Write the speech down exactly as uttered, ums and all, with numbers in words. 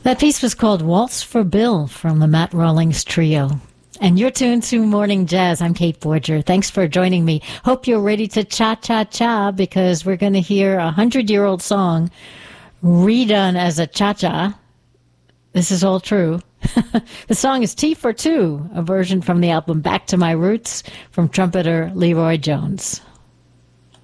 That piece was called Waltz for Bill from the Matt Rawlings Trio. And you're tuned to Morning Jazz. I'm Kate Borger. Thanks for joining me. Hope you're ready to cha-cha-cha because we're going to hear a hundred-year-old song redone as a cha-cha. This is all true. The song is Tea for Two, a version from the album Back to My Roots from trumpeter Leroy Jones.